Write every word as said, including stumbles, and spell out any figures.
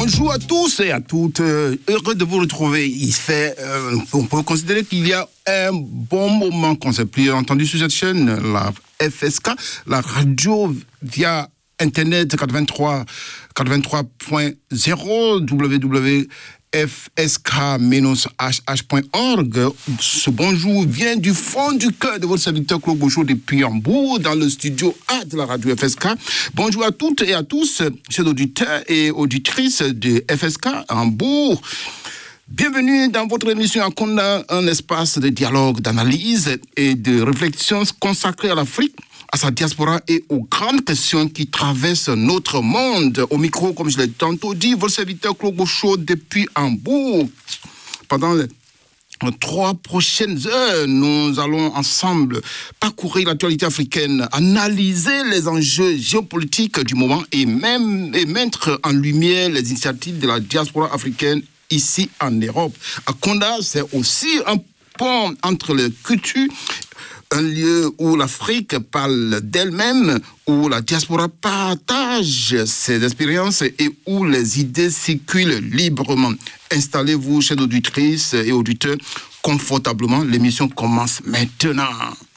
Bonjour à tous et à toutes. Heureux de vous retrouver. Il fait, euh, on peut considérer qu'il y a un bon moment qu'on s'est plus entendu sur cette chaîne, la F S K, la radio via Internet quatre-vingt-trois point zéro w w w point f s k h h point org. Ce bonjour vient du fond du cœur de votre serviteur Claude Bouchot depuis Hambourg, dans le studio A de la radio F S K. Bonjour à toutes et à tous, chers auditeurs et auditrices de F S K Hambourg. Bienvenue dans votre émission Akonda, un espace de dialogue, d'analyse et de réflexion consacré à l'Afrique, à sa diaspora et aux grandes questions qui traversent notre monde. Au micro, comme je l'ai tantôt dit, votre serviteur Claude Bouchot depuis Hambourg. Pendant les trois prochaines heures, nous allons ensemble parcourir l'actualité africaine, analyser les enjeux géopolitiques du moment et même et mettre en lumière les initiatives de la diaspora africaine ici en Europe. Akonda, c'est aussi un pont entre les cultures, un lieu où l'Afrique parle d'elle-même, où la diaspora partage ses expériences et où les idées circulent librement. Installez-vous, chers auditrices et auditeurs, confortablement. L'émission commence maintenant.